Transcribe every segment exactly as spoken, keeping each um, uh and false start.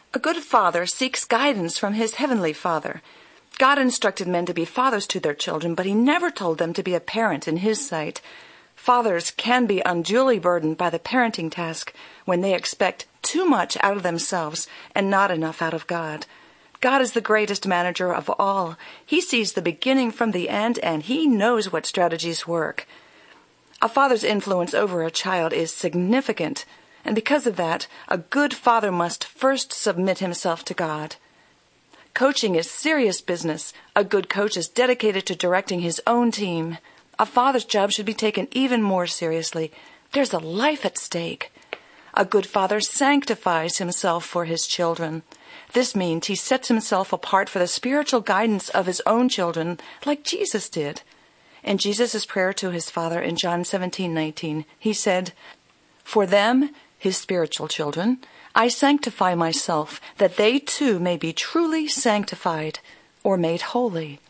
A good father seeks guidance from his heavenly Father. God instructed men to be fathers to their children, but he never told them to be a parent in his sight. Fathers can be unduly burdened by the parenting task when they expect too much out of themselves and not enough out of God. God is the greatest manager of all. He sees the beginning from the end, and he knows what strategies work. A father's influence over a child is significant, and because of that, a good father must first submit himself to God. Coaching is serious business. A good coach is dedicated to directing his own team. A father's job should be taken even more seriously. There's a life at stake. A good father sanctifies himself for his children. This means he sets himself apart for the spiritual guidance of his own children, like Jesus did. In Jesus' prayer to his Father in John seventeen nineteen, he said, "For them, his spiritual children, I sanctify myself, that they too may be truly sanctified," or made holy.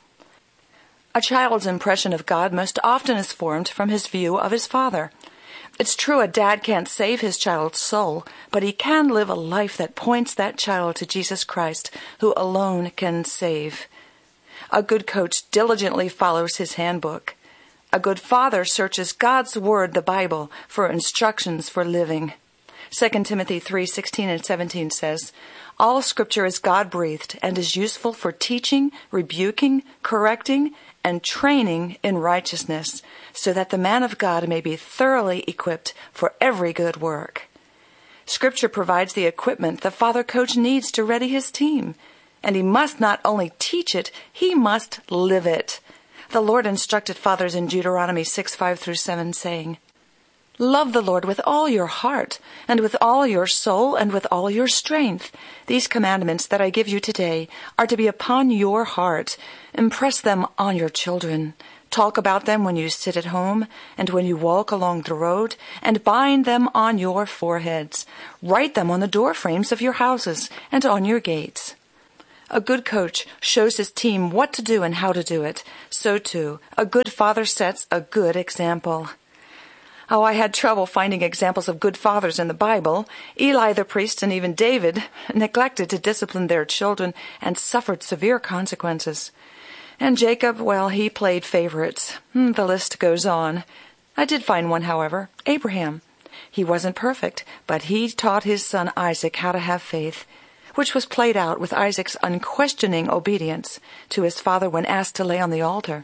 A child's impression of God most often is formed from his view of his father. It's true a dad can't save his child's soul, but he can live a life that points that child to Jesus Christ, who alone can save. A good coach diligently follows his handbook. A good father searches God's Word, the Bible, for instructions for living. Second Timothy three sixteen and seventeen says, "All Scripture is God-breathed and is useful for teaching, rebuking, correcting, and training in righteousness, so that the man of God may be thoroughly equipped for every good work." Scripture provides the equipment the father coach needs to ready his team, and he must not only teach it, he must live it. The Lord instructed fathers in Deuteronomy six five through seven, saying, "Love the Lord with all your heart, and with all your soul, and with all your strength. These commandments that I give you today are to be upon your heart. Impress them on your children. Talk about them when you sit at home, and when you walk along the road, and bind them on your foreheads. Write them on the door frames of your houses, and on your gates." A good coach shows his team what to do and how to do it. So, too, a good father sets a good example. Oh, I had trouble finding examples of good fathers in the Bible. Eli the priest and even David neglected to discipline their children and suffered severe consequences. And Jacob, well, he played favorites. The list goes on. I did find one, however, Abraham. He wasn't perfect, but he taught his son Isaac how to have faith, which was played out with Isaac's unquestioning obedience to his father when asked to lay on the altar.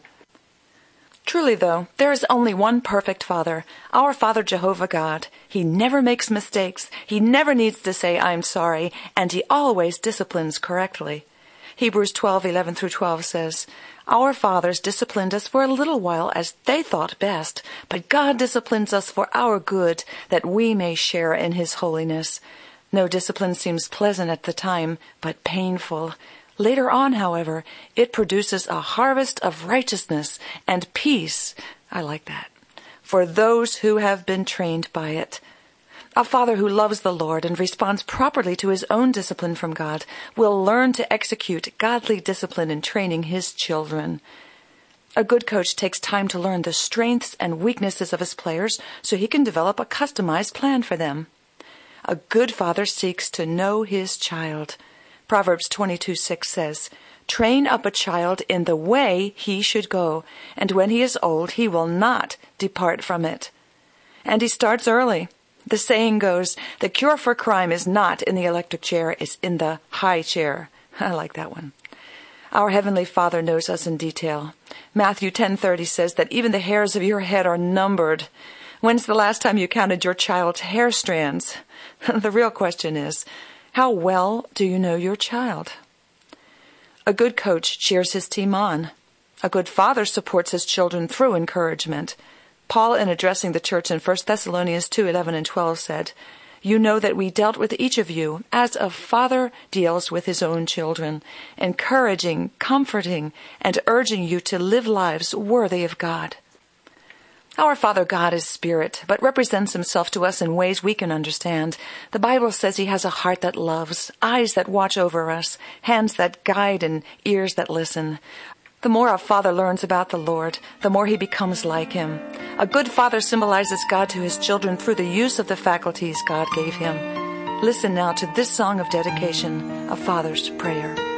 Truly, though, there is only one perfect Father, our Father Jehovah God. He never makes mistakes, he never needs to say, "I'm sorry," and he always disciplines correctly. Hebrews twelve eleven through twelve says, "Our fathers disciplined us for a little while as they thought best, but God disciplines us for our good, that we may share in his holiness. No discipline seems pleasant at the time, but painful. Later on, however, it produces a harvest of righteousness and peace," I like that, "for those who have been trained by it." A father who loves the Lord and responds properly to his own discipline from God will learn to execute godly discipline in training his children. A good coach takes time to learn the strengths and weaknesses of his players so he can develop a customized plan for them. A good father seeks to know his child. Proverbs twenty-two six says, "Train up a child in the way he should go, and when he is old he will not depart from it." And he starts early. The saying goes, the cure for crime is not in the electric chair, it's in the high chair. I like that one. Our Heavenly Father knows us in detail. Matthew ten thirty says that even the hairs of your head are numbered. When's the last time you counted your child's hair strands? The real question is, how well do you know your child? A good coach cheers his team on. A good father supports his children through encouragement. Paul, in addressing the church in First Thessalonians two eleven and twelve, said, "You know that we dealt with each of you as a father deals with his own children, encouraging, comforting, and urging you to live lives worthy of God." Our Father God is spirit, but represents himself to us in ways we can understand. The Bible says he has a heart that loves, eyes that watch over us, hands that guide, and ears that listen. The more a father learns about the Lord, the more he becomes like him. A good father symbolizes God to his children through the use of the faculties God gave him. Listen now to this song of dedication, a father's prayer.